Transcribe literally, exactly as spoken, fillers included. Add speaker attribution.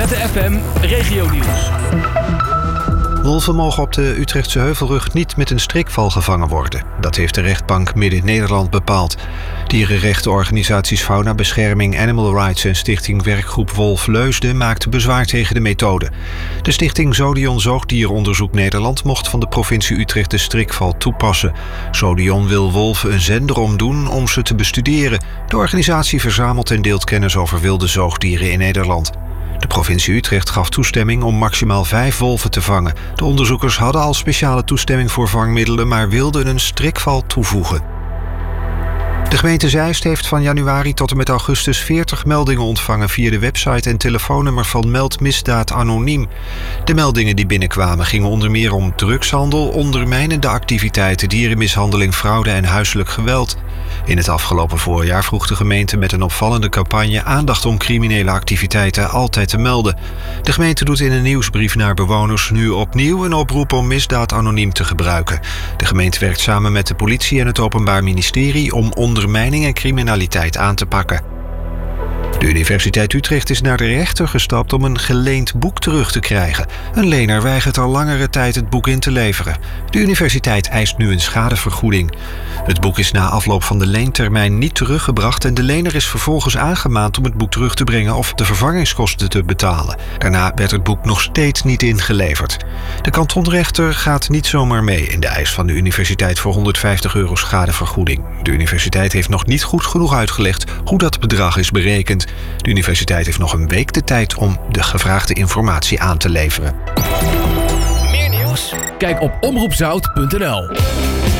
Speaker 1: Z F M Regionieuws.
Speaker 2: Wolven mogen op de Utrechtse Heuvelrug niet met een strikval gevangen worden. Dat heeft de rechtbank Midden-Nederland bepaald. Dierenrechtenorganisaties Faunabescherming, Animal Rights en Stichting Werkgroep Wolf Leusden maakten bezwaar tegen de methode. De stichting Zodion Zoogdieronderzoek Nederland mocht van de provincie Utrecht de strikval toepassen. Zodion wil wolven een zender omdoen om ze te bestuderen. De organisatie verzamelt en deelt kennis over wilde zoogdieren in Nederland. De provincie Utrecht gaf toestemming om maximaal vijf wolven te vangen. De onderzoekers hadden al speciale toestemming voor vangmiddelen, maar wilden een strikval toevoegen. De gemeente Zeist heeft van januari tot en met augustus veertig meldingen ontvangen via de website en telefoonnummer van Meld Misdaad Anoniem. De meldingen die binnenkwamen gingen onder meer om drugshandel, ondermijnende activiteiten, dierenmishandeling, fraude en huiselijk geweld. In het afgelopen voorjaar vroeg de gemeente met een opvallende campagne aandacht om criminele activiteiten altijd te melden. De gemeente doet in een nieuwsbrief naar bewoners nu opnieuw een oproep om Misdaad Anoniem te gebruiken. De gemeente werkt samen met de politie en het Openbaar Ministerie om ondermijning en criminaliteit aan te pakken. De Universiteit Utrecht is naar de rechter gestapt om een geleend boek terug te krijgen. Een lener weigert al langere tijd het boek in te leveren. De universiteit eist nu een schadevergoeding. Het boek is na afloop van de leentermijn niet teruggebracht en de lener is vervolgens aangemaand om het boek terug te brengen of de vervangingskosten te betalen. Daarna werd het boek nog steeds niet ingeleverd. De kantonrechter gaat niet zomaar mee in de eis van de universiteit voor honderdvijftig euro schadevergoeding. De universiteit heeft nog niet goed genoeg uitgelegd hoe dat bedrag is berekend. De universiteit heeft nog een week de tijd om de gevraagde informatie aan te leveren.
Speaker 1: Meer nieuws? Kijk op omroep zout punt n l.